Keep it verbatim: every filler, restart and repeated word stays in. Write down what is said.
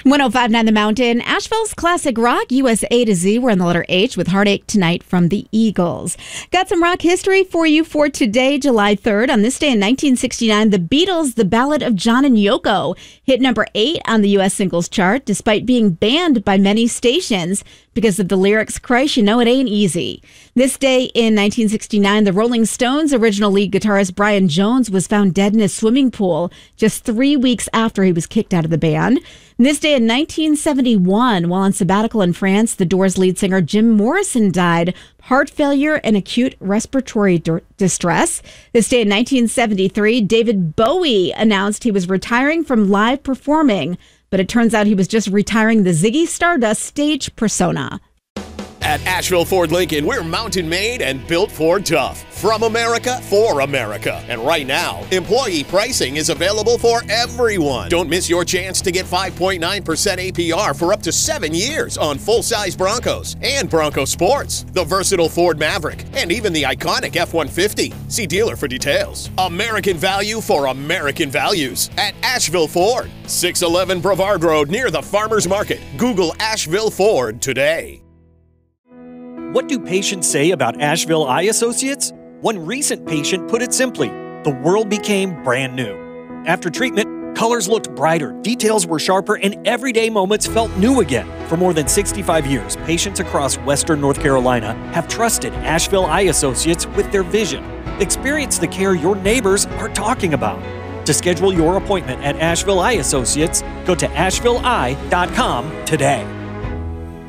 one oh five point nine The Mountain, Asheville's classic rock, U S A to Z. We're on the letter H with Heartache Tonight from the Eagles. Got some rock history for you for today, July third. On this day in nineteen sixty-nine, the Beatles' The Ballad of John and Yoko hit number eight on the U S singles chart, despite being banned by many stations because of the lyrics, Christ, you know it ain't easy. This day in nineteen sixty-nine, the Rolling Stones' original lead guitarist Brian Jones was found dead in a swimming pool just three weeks after he was kicked out of the band. This day in nineteen seventy-one, while on sabbatical in France, the Doors lead singer Jim Morrison died of heart failure and acute respiratory d- distress. This day in nineteen seventy-three, David Bowie announced he was retiring from live performing, but it turns out he was just retiring the Ziggy Stardust stage persona. At Asheville Ford Lincoln, we're mountain made and built Ford tough. From America, for America. And right now, employee pricing is available for everyone. Don't miss your chance to get five point nine percent A P R for up to seven years on full-size Broncos and Bronco Sports, the versatile Ford Maverick, and even the iconic F one fifty. See dealer for details. American value for American values at Asheville Ford. six eleven Brevard Road near the Farmers Market. Google Asheville Ford today. What do patients say about Asheville Eye Associates? One recent patient put it simply, the world became brand new. After treatment, colors looked brighter, details were sharper, and everyday moments felt new again. For more than sixty-five years, patients across Western North Carolina have trusted Asheville Eye Associates with their vision. Experience the care your neighbors are talking about. To schedule your appointment at Asheville Eye Associates, go to asheville eye dot com today.